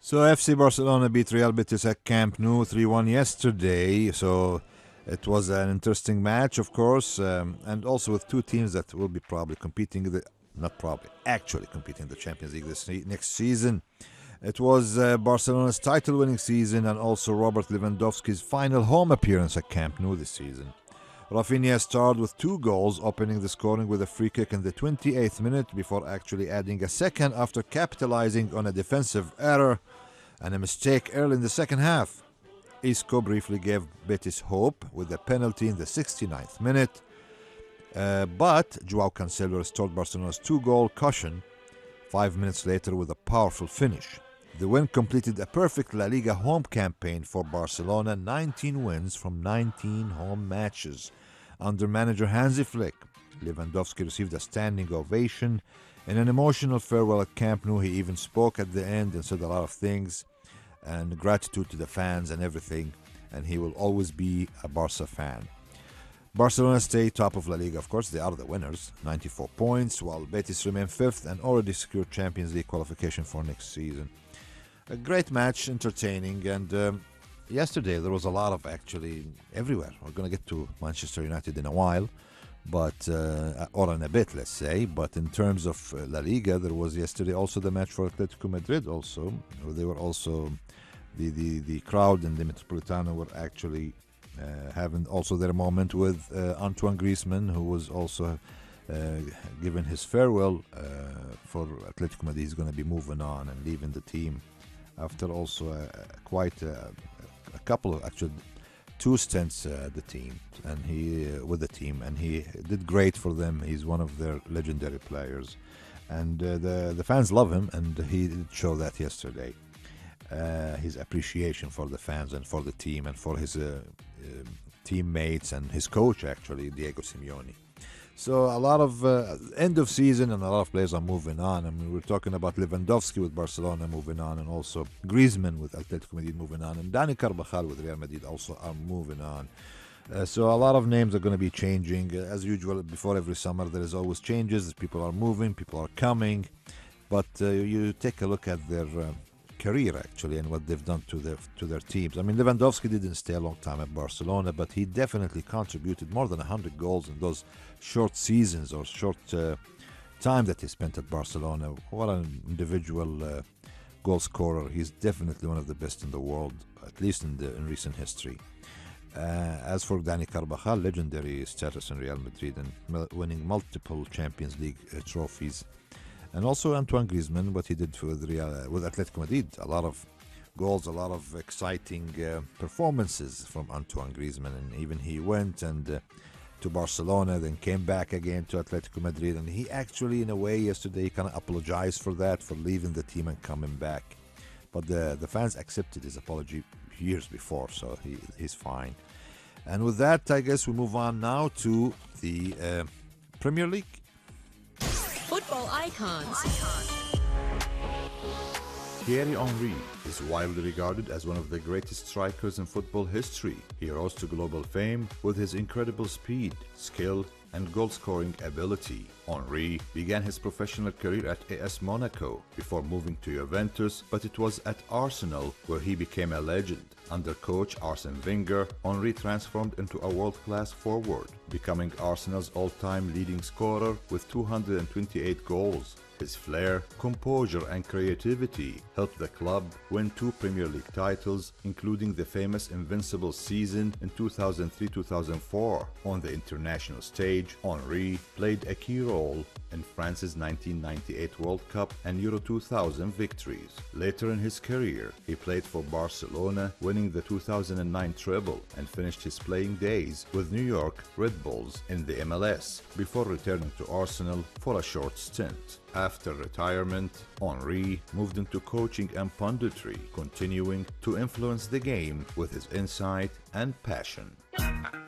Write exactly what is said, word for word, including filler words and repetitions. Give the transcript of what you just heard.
So F C Barcelona beat Real Betis at Camp Nou three one yesterday. So it was an interesting match, of course, um, and also with two teams that will be probably competing, the, not probably, actually competing in the Champions League this next season. It was uh, Barcelona's title-winning season and also Robert Lewandowski's final home appearance at Camp Nou this season. Rafinha starred with two goals, opening the scoring with a free kick in the twenty-eighth minute before actually adding a second after capitalizing on a defensive error and a mistake early in the second half. Isco briefly gave Betis hope with a penalty in the sixty-ninth minute, uh, but Joao Cancelo restored Barcelona's two-goal cushion five minutes later with a powerful finish. The win completed a perfect La Liga home campaign for Barcelona, nineteen wins from nineteen home matches. Under manager Hansi Flick, Lewandowski received a standing ovation. In an emotional farewell at Camp Nou, he even spoke at the end and said a lot of things, and gratitude to the fans and everything, and he will always be a Barca fan. Barcelona stay top of La Liga, of course, they are the winners, ninety-four points, while Betis remain fifth and already secured Champions League qualification for next season. A great match, entertaining, and um, yesterday there was a lot of actually everywhere. We're going to get to Manchester United in a while, but uh, or in a bit, let's say. But in terms of uh, La Liga, there was yesterday also the match for Atletico Madrid. Also, they were also the the the crowd in the Metropolitano were actually uh, having also their moment with uh, Antoine Griezmann, who was also uh, given his farewell uh, for Atletico Madrid. He's going to be moving on and leaving the team after also uh, quite a, a couple of actually two stints uh, at the team and he uh, with the team, and he did great for them. He's one of their legendary players, and uh, the the fans love him, and he did show that yesterday. Uh, his appreciation for the fans and for the team and for his uh, uh, teammates and his coach, actually, Diego Simeone. So a lot of uh, end of season and a lot of players are moving on. I mean, we're talking about Lewandowski with Barcelona moving on, and also Griezmann with Atletico Madrid moving on, and Dani Carvajal with Real Madrid also are moving on. Uh, so a lot of names are going to be changing. Uh, as usual, before every summer, there is always changes. People are moving, people are coming. But uh, you take a look at their uh, career, actually, and what they've done to their to their teams. I mean, Lewandowski didn't stay a long time at Barcelona, but he definitely contributed more than one hundred goals in those short seasons or short uh, time that he spent at Barcelona. What an individual uh, goal scorer. He's definitely one of the best in the world, at least in the in recent history. Uh, as for Dani Carvajal, legendary status in Real Madrid and winning multiple Champions League uh, trophies. And also Antoine Griezmann, what he did with Real, with Atletico Madrid. A lot of goals, a lot of exciting uh, performances from Antoine Griezmann. And even he went and uh, to Barcelona, then came back again to Atletico Madrid. And he actually, in a way, yesterday kind of apologized for that, for leaving the team and coming back. But the, the fans accepted his apology years before, so he, he's fine. And with that, I guess we move on now to the uh, Premier League. Football icons. Thierry Henry is widely regarded as one of the greatest strikers in football history. He rose to global fame with his incredible speed, skill, and goal-scoring ability. Henry began his professional career at A S Monaco before moving to Juventus, but it was at Arsenal where he became a legend. Under coach Arsene Wenger, Henry transformed into a world-class forward, becoming Arsenal's all-time leading scorer with two hundred twenty-eight goals. His flair, composure, and creativity helped the club win two Premier League titles, including the famous Invincible season in two thousand three two thousand four. On the international stage, Henry played a key role in France's nineteen ninety-eight World Cup and Euro two thousand victories. Later in his career, he played for Barcelona, winning the two thousand nine treble, and finished his playing days with New York Red Bulls in the M L S, before returning to Arsenal for a short stint. After retirement, Henry moved into coaching and punditry, continuing to influence the game with his insight and passion.